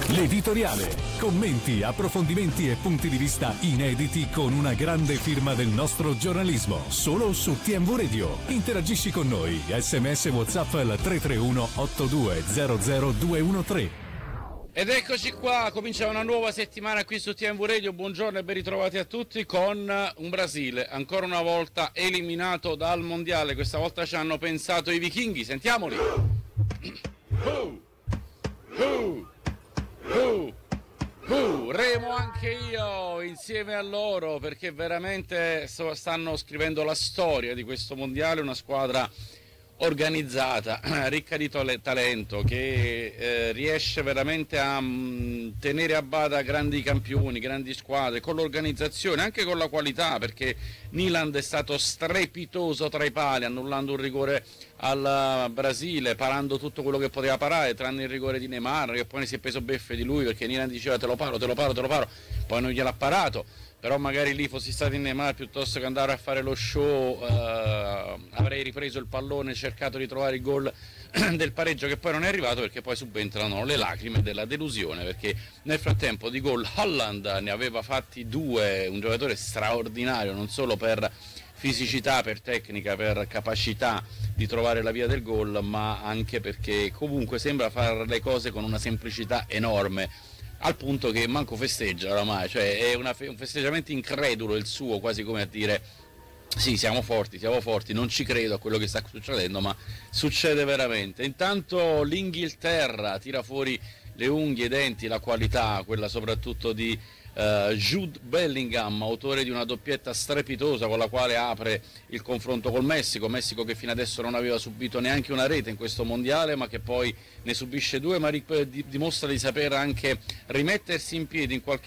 L'editoriale. Commenti, approfondimenti e punti di vista inediti con una grande firma del nostro giornalismo. Solo su TMV Radio. Interagisci con noi. SMS WhatsApp al 331 8200 213. Ed eccoci qua, comincia una nuova settimana qui su TMV Radio. Buongiorno e ben ritrovati a tutti con un Brasile ancora una volta eliminato dal mondiale. Questa volta ci hanno pensato i vichinghi, sentiamoli. Remo anche io insieme a loro, perché veramente stanno scrivendo la storia di questo mondiale. Una squadra organizzata, ricca di talento, che riesce veramente a tenere a bada grandi campioni, grandi squadre, con l'organizzazione, anche con la qualità, perché Nyland è stato strepitoso tra i pali, annullando un rigore al Brasile, parando tutto quello che poteva parare, tranne il rigore di Neymar, che poi ne si è preso beffe di lui, perché Nyland diceva te lo paro, poi non gliel'ha parato. Però magari lì fossi stato in Neymar, piuttosto che andare a fare lo show, avrei ripreso il pallone e cercato di trovare il gol del pareggio, che poi non è arrivato, perché poi subentrano le lacrime della delusione, perché nel frattempo di gol Haaland ne aveva fatti due, un giocatore straordinario, non solo per fisicità, per tecnica, per capacità di trovare la via del gol, ma anche perché comunque sembra fare le cose con una semplicità enorme, al punto che manco festeggia oramai, cioè è un festeggiamento incredulo il suo, quasi come a dire sì, siamo forti, non ci credo a quello che sta succedendo, ma succede veramente. Intanto l'Inghilterra tira fuori le unghie, i denti, la qualità, quella soprattutto di Jude Bellingham, autore di una doppietta strepitosa con la quale apre il confronto col Messico che fino adesso non aveva subito neanche una rete in questo mondiale, ma che poi ne subisce due, ma dimostra di saper anche rimettersi in piedi in qualche